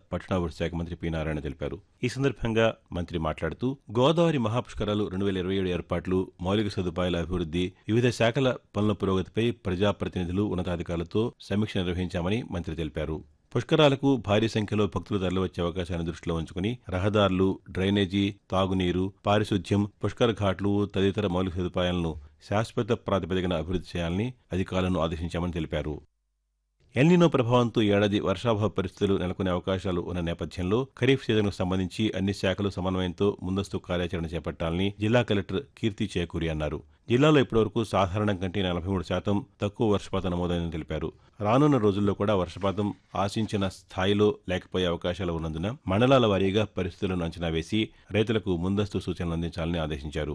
పట్టణాభివృద్ధి శాఖ మంత్రి పి నారాయణ తెలిపారు. ఈ సందర్భంగా మంత్రి మాట్లాడుతూ గోదావరి మహాపుష్కరాలు 2027 ఏర్పాట్లు, మౌలిక సదుపాయాల అభివృద్ధి, వివిధ శాఖల పనుల పురోగతిపై ప్రజాప్రతినిధులు, ఉన్నతాధికారులతో సమీక్ష నిర్వహించామని మంత్రి తెలిపారు. పుష్కరాలకు భారీ సంఖ్యలో భక్తులు తరలివచ్చే అవకాశాన్ని దృష్టిలో ఉంచుకుని రహదారులు, డ్రైనేజీ, తాగునీరు, పారిశుధ్యం, పుష్కర ఘాట్లు తదితర మౌలిక సదుపాయాలను శాశ్వత ప్రాతిపదికన అభివృద్ధి చేయాలని అధికారులను ఆదేశించామని తెలిపారు. ఎల్నినో ప్రభావంతో ఏడాది వర్షాభావ పరిస్థితులు నెలకొనే అవకాశాలు ఉన్న నేపథ్యంలో ఖరీఫ్ సీజన్కు సంబంధించి అన్ని శాఖలు సమన్వయంతో ముందస్తు కార్యాచరణ చేపట్టాలని జిల్లా కలెక్టర్ కీర్తి చేకూరి అన్నారు. జిల్లాలో ఇప్పటివరకు సాధారణం కంటే 43% తక్కువ వర్షపాతం నమోదైందని తెలిపారు. రానున్న రోజుల్లో కూడా వర్షపాతం ఆశించిన స్థాయిలో లేకపోయే అవకాశాలు ఉన్నందున మండలాల వారీగా పరిస్థితులను అంచనా వేసి రైతులకు ముందస్తు సూచనలు అందించాలని ఆదేశించారు.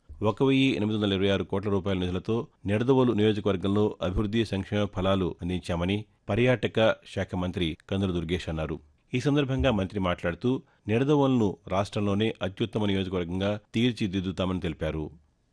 1,826 కోట్ల రూపాయల నిధులతో నిడదవోలు నియోజకవర్గంలో అభివృద్ధి సంక్షేమ ఫలాలు అందించామని పర్యాటక శాఖ మంత్రి కందుల దుర్గేష్ అన్నారు. ఈ సందర్భంగా మంత్రి మాట్లాడుతూ నిడదవోలును రాష్ట్రంలోనే అత్యుత్తమ నియోజకవర్గంగా తీర్చిదిద్దుతామని తెలిపారు.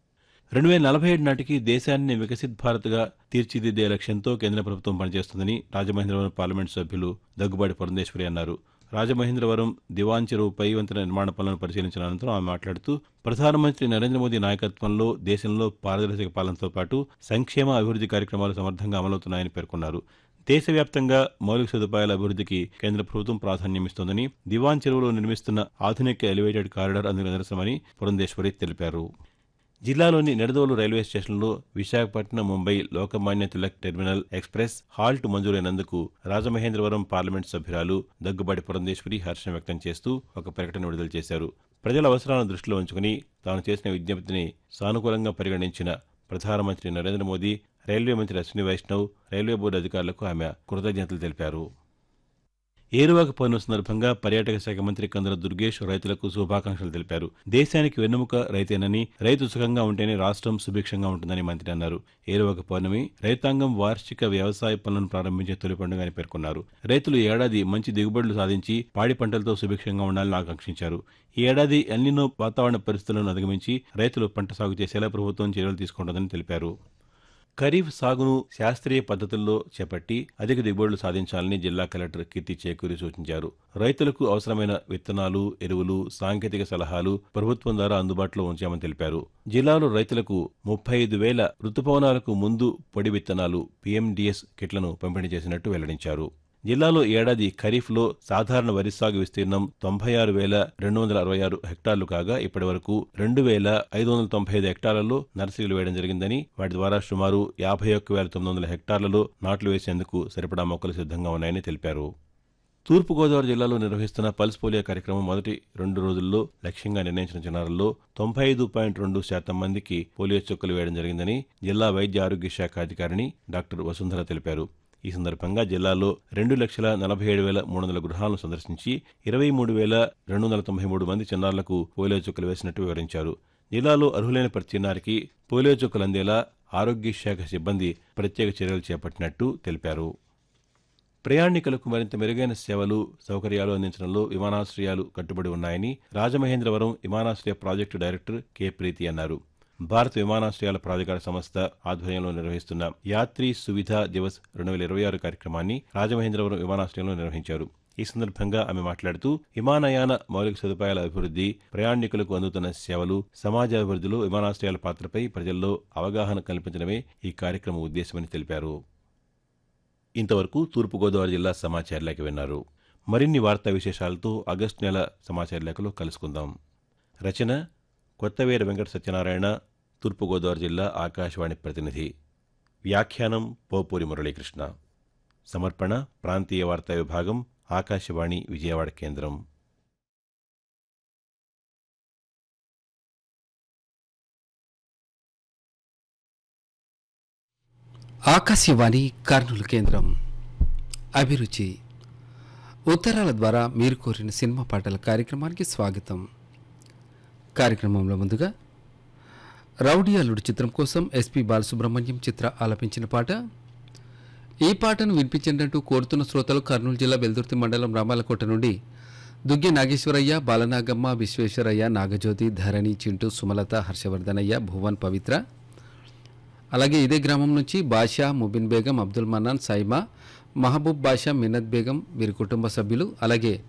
2047 నాటికి దేశాన్ని వికసిత్ భారత్గా తీర్చిదిద్దే లక్ష్యంతో కేంద్ర ప్రభుత్వం పనిచేస్తుందని రాజమహేంద్రవరం పార్లమెంటు సభ్యులు దగ్గుబాటి పురంధేశ్వరి అన్నారు. రాజమహేంద్రవరం దివాన్ చెరువు పై వంతెన నిర్మాణ పనులను పరిశీలించిన అనంతరం ఆమె మాట్లాడుతూ ప్రధానమంత్రి నరేంద్ర మోదీ నాయకత్వంలో దేశంలో పారదర్శక పాలనతో పాటు సంక్షేమ అభివృద్ధి కార్యక్రమాలు సమర్థంగా అమలవుతున్నాయని పేర్కొన్నారు. దేశవ్యాప్తంగా మౌలిక సదుపాయాల అభివృద్ధికి కేంద్ర ప్రభుత్వం ప్రాధాన్యమిస్తోందని, దివాన్ చెరువులో నిర్మిస్తున్న ఆధునిక ఎలివేటెడ్ కారిడార్ అందుకు నిదర్శనమని పురంధేశ్వరి తెలిపారు. జిల్లాలోని నిడదవోలు రైల్వే స్టేషన్లో Visakhapatnam Mumbai Lokmanya Tilak terminal express halt మంజూరైనందుకు Rajamahendravaram parliament సభ్యురాలు దగ్గుబాటి పురంధేశ్వరి హర్షం వ్యక్తం చేస్తూ ఒక ప్రకటన విడుదల చేశారు. ప్రజల అవసరాలను దృష్టిలో ఉంచుకుని తాను చేసిన విజ్ఞప్తిని సానుకూలంగా పరిగణించిన ప్రధానమంత్రి నరేంద్ర మోదీ, రైల్వే మంత్రి అశ్విని వైష్ణవ్, రైల్వే బోర్డు అధికారులకు ఆమె కృతజ్ఞతలు తెలిపారు. ఏరువాక పౌర్ణమి సందర్భంగా పర్యాటక శాఖ మంత్రి కందుల దుర్గేష్ రైతులకు శుభాకాంక్షలు తెలిపారు. దేశానికి వెన్నెముక రైతేనని, రైతు సుఖంగా ఉంటేనే రాష్ట్రం సుభిక్షంగా ఉంటుందని మంత్రి అన్నారు. ఏరువాక పౌర్ణమి రైతాంగం వార్షిక వ్యవసాయ పనులను ప్రారంభించే తొలి పండుగని పేర్కొన్నారు. రైతులు ఈ ఏడాది మంచి దిగుబడులు సాధించి పాడి పంటలతో సుభిక్షంగా ఉండాలని ఆకాంక్షించారు. ఈ ఏడాది ఎల్నినో వాతావరణ పరిస్థితులను అధిగమించి రైతులు పంట సాగు చేసేలా ప్రభుత్వం చర్యలు తీసుకుంటుందని తెలిపారు. ఖరీఫ్ సాగును శాస్త్రీయ పద్ధతుల్లో చేపట్టి అధిక దిగుబడులు సాధించాలని జిల్లా కలెక్టర్ కీర్తి చేకూరి సూచించారు. రైతులకు అవసరమైన విత్తనాలు, ఎరువులు, సాంకేతిక సలహాలు ప్రభుత్వం ద్వారా అందుబాటులో ఉంచామని తెలిపారు. జిల్లాలో రైతులకు 35,000 రుతుపవనాలకు ముందు పొడి విత్తనాలు, PMDS కిట్లను పంపిణీ చేసినట్టు వెల్లడించారు. జిల్లాలో ఏడాది ఖరీఫ్లో సాధారణ వరి సాగు విస్తీర్ణం 96,266 హెక్టార్లు కాగా ఇప్పటి వరకు 2,595 హెక్టార్లలో నర్సరీలు వేయడం జరిగిందని, వాటి ద్వారా సుమారు 51,900 హెక్టార్లలో నాట్లు వేసేందుకు సరిపడా మొక్కలు సిద్ధంగా ఉన్నాయని తెలిపారు. తూర్పుగోదావరి జిల్లాలో నిర్వహిస్తున్న పల్స్ పోలియో కార్యక్రమం మొదటి 2 రోజుల్లో లక్ష్యంగా నిర్ణయించిన చిన్నారుల్లో 95.2% మందికి పోలియో చుక్కలు వేయడం జరిగిందని జిల్లా వైద్య ఆరోగ్య శాఖ అధికారిణి డాక్టర్ వసుంధర తెలిపారు. ఈ సందర్భంగా జిల్లాలో 2,47,300 గృహాలను సందర్శించి 23,293 మంది చిన్నారులకు పోలియో చుక్కలు వేసినట్టు వివరించారు. జిల్లాలో అర్హులైన ప్రతి చిన్నారికి పోలియో చుక్కలు అందేలా ఆరోగ్య శాఖ సిబ్బంది ప్రత్యేక చర్యలు చేపట్టినట్టు తెలిపారు. ప్రయాణికులకు మరింత మెరుగైన సేవలు, సౌకర్యాలు అందించడంలో విమానాశ్రయాలు కట్టుబడి ఉన్నాయని రాజమహేంద్రవరం విమానాశ్రయ ప్రాజెక్టు డైరెక్టర్ కె ప్రీతి అన్నారు. భారత విమానాశ్రయాల ప్రాధికార సంస్థ ఆధ్వర్యంలో నిర్వహిస్తున్న యాత్రీ సువిధా దివస్ 2026 కార్యక్రమాన్ని రాజమహేంద్రవరం విమానాశ్రయంలో నిర్వహించారు. ఈ సందర్భంగా ఆమె మాట్లాడుతూ విమానయాన మౌలిక సదుపాయాల అభివృద్ధి, ప్రయాణికులకు అందుతున్న సేవలు, సమాజాభివృద్ధిలో విమానాశ్రయాల పాత్రపై ప్రజల్లో అవగాహన కల్పించడమే ఈ కార్యక్రమం ఉద్దేశమని తెలిపారు. ఇంతవరకు తూర్పుగోదావరి జిల్లా సమాచార లేఖ విన్నారు. మరిన్ని వార్తా విశేషాలతో ఆగస్టు నెల సమాచార లేఖలో కలుసుకుందాం. రచన కొత్తవేర వెంకట సత్యనారాయణ, తూర్పుగోదావరి జిల్లా ఆకాశవాణి ప్రతినిధి. వ్యాఖ్యానం పోపూరి మురళీకృష్ణ. సమర్పణ ప్రాంతీయ వార్తా విభాగం, ఆకాశవాణి విజయవాడ కేంద్రం. ఆకాశవాణి కర్నూలు కేంద్రం. అభిరుచి ఉత్తరాల ద్వారా మీరు కోరిన సినిమా పాటల కార్యక్రమానికి స్వాగతం. కార్యక్రమంలో ముందుగా రౌడీ అల్లుడు చిత్రం కోసం ఎస్పి బాలసుబ్రహ్మణ్యం చిత్ర ఆలపించిన పాట. ఈ పాటను వినిపించినట్టు కోరుతున్న శ్రోతలు కర్నూలు జిల్లా వెల్దుర్తి మండలం రామాలకోట నుండి దుగ్గి నాగేశ్వరయ్య, బాలనాగమ్మ, విశ్వేశ్వరయ్య, నాగజ్యోతి, ధరణి, చింటూ, సుమలత, హర్షవర్ధనయ్య, భువన్, పవిత్ర. అలాగే ఇదే గ్రామం నుంచి బాషా, ముబిన్ బేగం, అబ్దుల్ మన్నాన్, సైమా, మహబూబ్ బాషా, మిన్నత్ బేగం వీరి కుటుంబ సభ్యులు, అలాగే